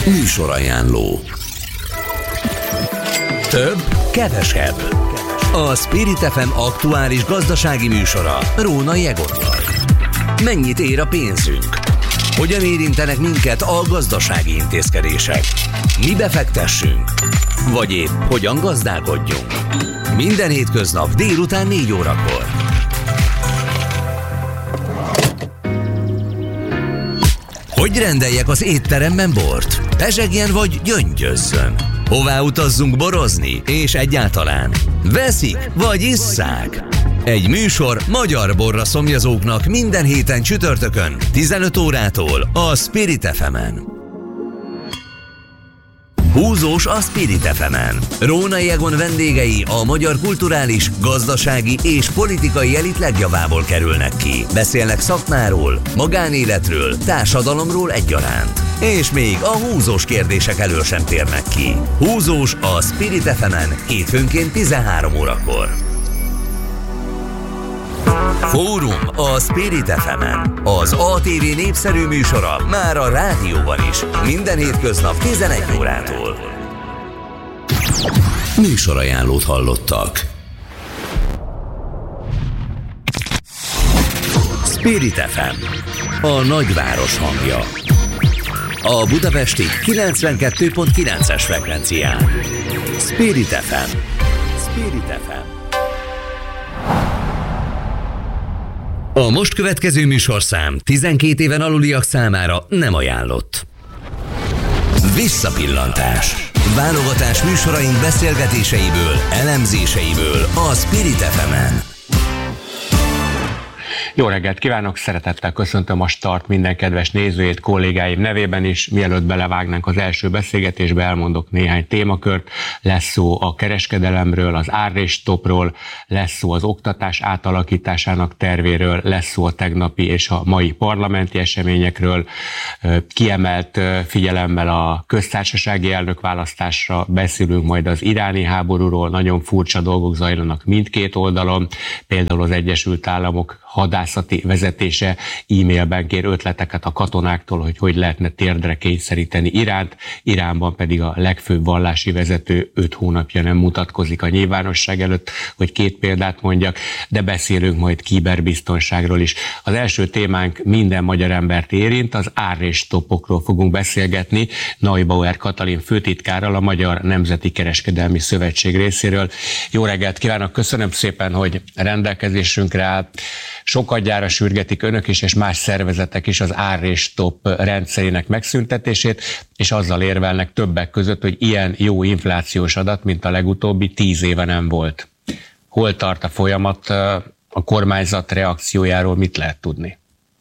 Műsorajánló. Több, kevesebb. A Spirit FM aktuális gazdasági műsora Rónai Egonnal. Mennyit ér a pénzünk? Hogyan érintenek minket a gazdasági intézkedések? Mi befektessünk? Vagy épp hogyan gazdálkodjunk? Minden hétköznap délután 4 órakor. Hogy rendeljek az étteremben bort? Pezsegjen vagy gyöngyözzön? Hová utazzunk borozni? És egyáltalán veszik vagy isszák? Egy műsor magyar borra szomjazóknak minden héten csütörtökön 15 órától a Spirit FM-en. Húzós a Spirit FM-en. Rónai Egon vendégei a magyar kulturális, gazdasági és politikai elit legjavából kerülnek ki. Beszélnek szakmáról, magánéletről, társadalomról egyaránt. És még a húzós kérdések elől sem térnek ki. Húzós a Spirit FM-en hétfőnként 13 órakor. Fórum a Spirit FM-en. Az ATV népszerű műsora már a rádióban is. Minden hétköznap 11 órától. Műsorajánlót hallottak. Spirit FM, a nagyváros hangja. A budapesti 92.9-es frekvencián. Spirit FM. Spirit FM. A most következő műsorszám 12 éven aluliak számára nem ajánlott. Visszapillantás. Válogatás műsoraink beszélgetéseiből, elemzéseiből a Spirit FM-en. Jó reggelt kívánok, szeretettel köszöntöm a Start minden kedves nézőjét, kollégáim nevében is. Mielőtt belevágnánk az első beszélgetésbe, elmondok néhány témakört. Lesz szó a kereskedelemről, az árrésstopról, lesz szó az oktatás átalakításának tervéről, lesz szó a tegnapi és a mai parlamenti eseményekről, kiemelt figyelemmel a köztársasági elnökválasztásra, beszélünk majd az iráni háborúról, nagyon furcsa dolgok zajlanak mindkét oldalon, például az Egyesült Államok hadászati vezetése e-mailben kér ötleteket a katonáktól, hogy lehetne térdre kényszeríteni Iránt, Iránban pedig a legfőbb vallási vezető 5 hónapja nem mutatkozik a nyilvánosság előtt, hogy 2 példát mondjak, de beszélünk majd kiberbiztonságról is. Az első témánk minden magyar embert érint, az árrésstopokról fogunk beszélgetni Neubauer Katalin főtitkárral, a Magyar Nemzeti Kereskedelmi Szövetség részéről. Jó reggelt kívánok, köszönöm szépen, hogy rendelkezésünkre áll. Sokadjára sürgetik önök is, és más szervezetek is az árrésstop rendszerének megszüntetését, és azzal érvelnek többek között, hogy ilyen jó inflációs adat, mint a legutóbbi 10 éve nem volt. Hol tart a folyamat, a kormányzat reakciójáról mit lehet tudni?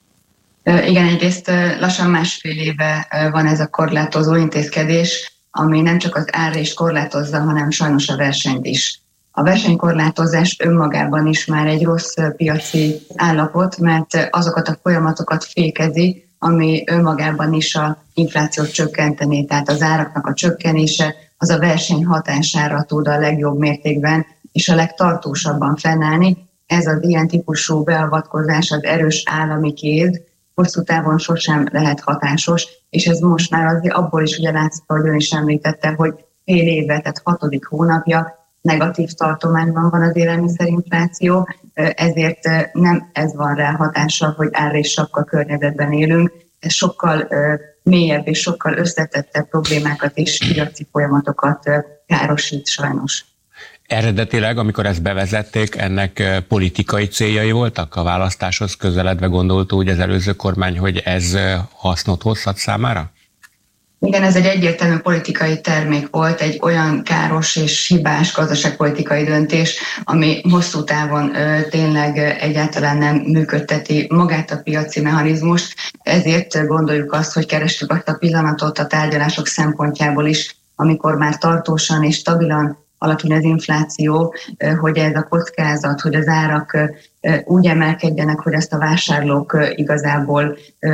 Igen, egyrészt lassan 1,5 éve van ez a korlátozó intézkedés, ami nem csak az árrést korlátozza, hanem sajnos a versenyt is. A versenykorlátozás önmagában is már egy rossz piaci állapot, mert azokat a folyamatokat fékezi, ami önmagában is az inflációt csökkenteni, tehát az áraknak a csökkenése, az a verseny hatására tud a legjobb mértékben és a legtartósabban fennállni. Ez az ilyen típusú beavatkozás, az erős állami kéz hosszú távon sosem lehet hatásos, és ez most már azért abból is ugye látszik, hogy ön is említette, hogy fél éve, tehát 6. hónapja negatív tartományban van az élelmiszerinfláció, ezért nem ez van rá hatással, hogy árréssapka környezetben élünk. Ez sokkal mélyebb és sokkal összetettebb problémákat és piaci folyamatokat károsít sajnos. Eredetileg, amikor ezt bevezették, ennek politikai céljai voltak? A választáshoz közeledve gondolta úgy az előző kormány, hogy ez hasznot hozhat számára? Igen, ez egy egyértelmű politikai termék volt, egy olyan káros és hibás gazdaságpolitikai döntés, ami hosszú távon tényleg egyáltalán nem működteti magát a piaci mechanizmust. Ezért gondoljuk azt, hogy kerestük azt a pillanatot a tárgyalások szempontjából is, amikor már tartósan és stabilan alakul az infláció, hogy ez a kockázat, hogy az árak úgy emelkedjenek, hogy ezt a vásárlók igazából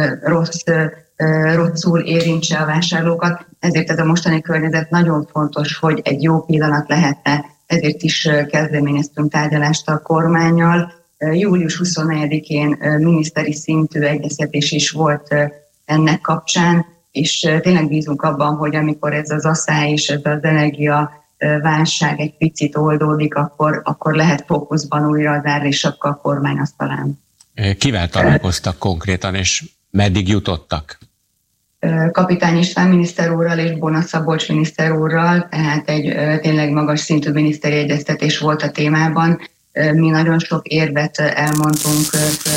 rosszul érintse a vásárlókat. Ezért ez a mostani környezet nagyon fontos, hogy egy jó pillanat lehetne. Ezért is kezdeményeztünk tárgyalást a kormánnyal. Július 24-én miniszteri szintű egyeztetés is volt ennek kapcsán, és tényleg bízunk abban, hogy amikor ez az asszály és ez az energia válság egy picit oldódik, akkor lehet fókuszban újra az árrésapka a kormányasztalán. Kivel találkoztak konkrétan, és meddig jutottak? Kapitány István miniszter úrral és Bonar Szabolcs miniszter úrral, tehát egy tényleg magas szintű miniszteri egyeztetés volt a témában. Mi nagyon sok érvet elmondtunk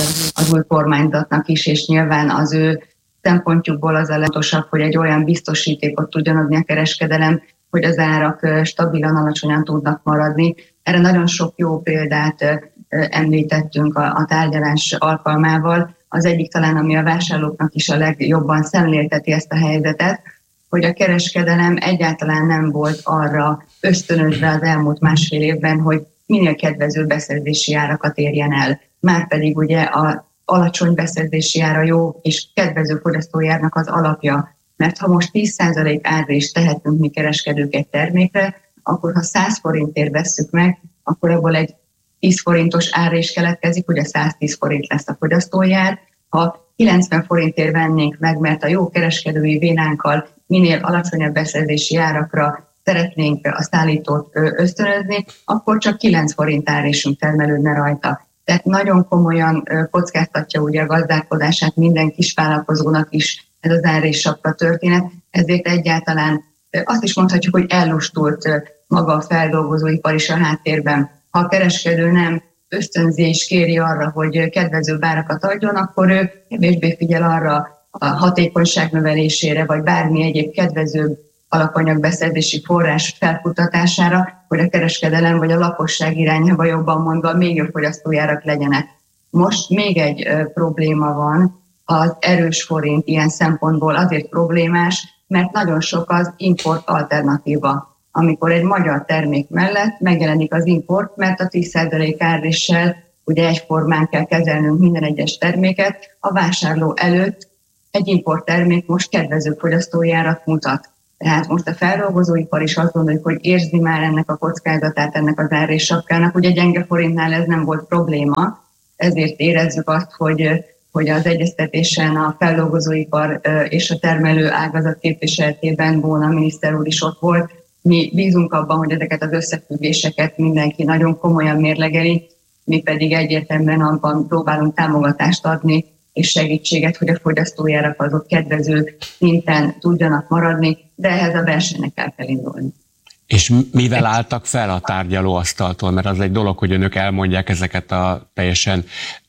az új kormányzatnak is, és nyilván az ő szempontjukból az a legfontosabb, hogy egy olyan biztosítékot tudjon adni a kereskedelem, hogy az árak stabilan, alacsonyan tudnak maradni. Erre nagyon sok jó példát említettünk a tárgyalás alkalmával. Az egyik talán, ami a vásárlóknak is a legjobban szemlélteti ezt a helyzetet, hogy a kereskedelem egyáltalán nem volt arra ösztönözve az elmúlt másfél évben, hogy minél kedvezőbb beszerzési árakat érjen el. Márpedig ugye az alacsony beszerzési ára jó és kedvező fogyasztói árnak az alapja. Mert ha most 10% árrést tehetünk mi kereskedők egy termékre, akkor ha 100 forintért vesszük meg, akkor abból egy 10 forintos árrés keletkezik, ugye 110 forint lesz a fogyasztói ár. Ha 90 forintért vennénk meg, mert a jó kereskedői vénánkkal minél alacsonyabb beszerzési árakra szeretnénk a szállítót ösztönözni, akkor csak 9 forint árrésünk termelődne rajta. Tehát nagyon komolyan kockáztatja ugye a gazdálkodását minden kisvállalkozónak is ez az árréssapka történet, ezért egyáltalán azt is mondhatjuk, hogy ellustult maga a feldolgozóipar is a háttérben. Ha a kereskedő nem ösztönzi és kéri arra, hogy kedvezőbb árakat adjon, akkor ő kevésbé figyel arra a hatékonyság növelésére, vagy bármi egyéb kedvezőbb alapanyagbeszerzési forrás felkutatására, hogy a kereskedelem vagy a lakosság irányába jobban mondva még jobb fogyasztójárak legyenek. Most még egy probléma van, az erős forint ilyen szempontból azért problémás, mert nagyon sok az import alternatíva. Amikor egy magyar termék mellett megjelenik az import, mert a 10% árréssel ugye egyformán kell kezelnünk minden egyes terméket, a vásárló előtt egy import termék most kedvező fogyasztói árat mutat. Tehát most a feldolgozóipar is azt gondoljuk, hogy érzi már ennek a kockázatát, ennek az árréssapkának. Ugye gyenge forintnál ez nem volt probléma, ezért érezzük azt, hogy az egyeztetésen a feldolgozóipar és a termelő ágazat képviseletében Bonar miniszter úr is ott volt. Mi bízunk abban, hogy ezeket az összefüggéseket mindenki nagyon komolyan mérlegeli, mi pedig egyértelműen abban próbálunk támogatást adni és segítséget, hogy a fogyasztójárak azok kedvező szinten tudjanak maradni, de ehhez a versenynek el kell indulni. És mivel álltak fel a tárgyalóasztaltól? Mert az egy dolog, hogy önök elmondják ezeket a teljesen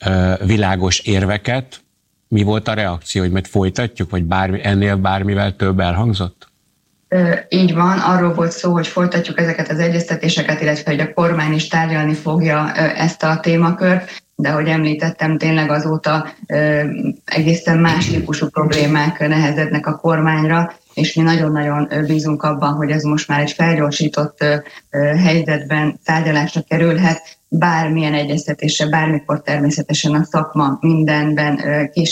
világos érveket. Mi volt a reakció, hogy majd folytatjuk, vagy ennél bármivel több elhangzott? Így van, arról volt szó, hogy folytatjuk ezeket az egyeztetéseket, illetve hogy a kormány is tárgyalni fogja ezt a témakört, de ahogy említettem, tényleg azóta egészen más típusú problémák nehezednek a kormányra, és mi nagyon-nagyon bízunk abban, hogy ez most már egy felgyorsított helyzetben tárgyalásra kerülhet, bármilyen egyeztetésre, bármikor természetesen a szakma mindenben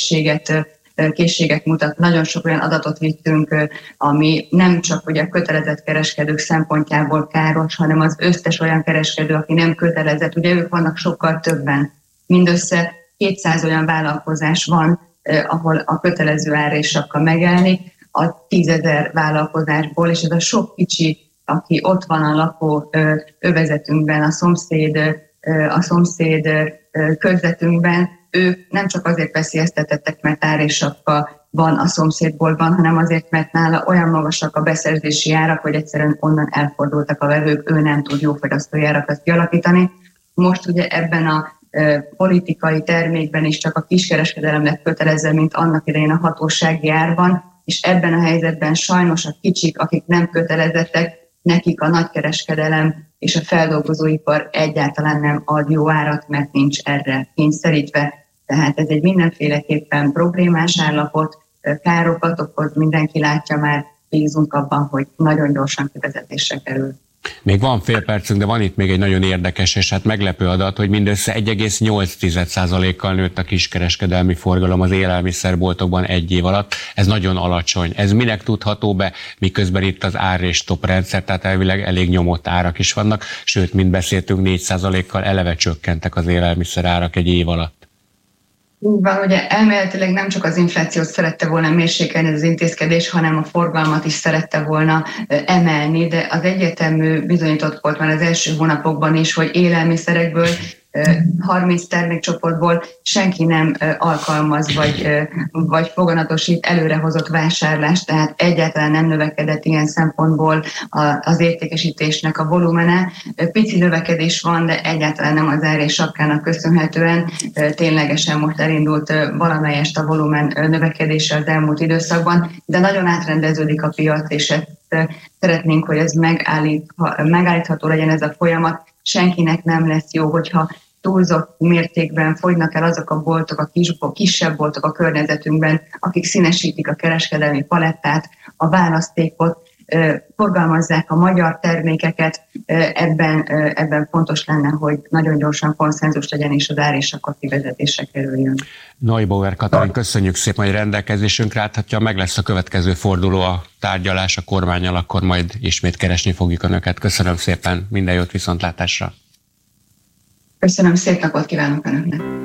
készséget mutat. Nagyon sok olyan adatot vittünk, ami nem csak ugye a kötelezett kereskedők szempontjából káros, hanem az összes olyan kereskedő, aki nem kötelezett, ugye ők vannak sokkal többen. Mindössze 200 olyan vállalkozás van, ahol a kötelező árréssapka megjelenik, a 10 000 vállalkozásból, és ez a sok kicsi, aki ott van a lakó övezetünkben, a szomszéd körzetünkben, ők nem csak azért veszélyeztetettek, mert árréssapka van a szomszédboltban, hanem azért, mert nála olyan magasak a beszerzési árak, hogy egyszerűen onnan elfordultak a vevők, ő nem tud jó fogyasztói árakat kialakítani. Most ugye ebben a politikai termékben is csak a kiskereskedelem lett kötelező, mint annak idején a hatósági árban, és ebben a helyzetben sajnos a kicsik, akik nem kötelezettek, nekik a nagykereskedelem és a feldolgozóipar egyáltalán nem ad jó árat, mert nincs erre kényszerítve. Tehát ez egy mindenféleképpen problémás állapot, károkat okoz, mindenki látja már, bízunk abban, hogy nagyon gyorsan kivezetésre kerül. Még van fél percünk, de van itt még egy nagyon érdekes és hát meglepő adat, hogy mindössze 1,8%-kal nőtt a kiskereskedelmi forgalom az élelmiszerboltokban egy év alatt. Ez nagyon alacsony. Ez minek tudható be, miközben itt az ár és stop rendszer, tehát elvileg elég nyomott árak is vannak, sőt, mint beszéltünk, 4%-kal eleve csökkentek az élelmiszer árak egy év alatt. Úgy van, ugye elméletileg nem csak az inflációt szerette volna mérsékelni ez az intézkedés, hanem a forgalmat is szerette volna emelni, de az egyértelmű bizonyított volt már az első hónapokban is, hogy élelmiszerekből 30 termékcsoportból senki nem alkalmaz vagy foganatosít előrehozott vásárlást, tehát egyáltalán nem növekedett ilyen szempontból az értékesítésnek a volumene. Pici növekedés van, de egyáltalán nem az ár és sapkának köszönhetően. Ténylegesen most elindult valamelyest a volumen növekedése az elmúlt időszakban, de nagyon átrendeződik a piac, és ezt szeretnénk, hogy ez megállítható legyen ez a folyamat. Senkinek nem lesz jó, hogyha túlzott mértékben fogynak el azok a boltok, a kisebb boltok a környezetünkben, akik színesítik a kereskedelmi palettát, a választékot, forgalmazzák a magyar termékeket. Ebben fontos lenne, hogy nagyon gyorsan konszenzus legyen, és az ár és a kivezetésre kerüljön. Neubauer Katalin, köszönjük szépen, hogy rendelkezésünkre állhatja, meg lesz a következő forduló a tárgyalás a kormánnyal, akkor majd ismét keresni fogjuk Önöket. Köszönöm szépen, minden jót, viszontlátásra! Köszönöm, szép napot kívánok Önöknek!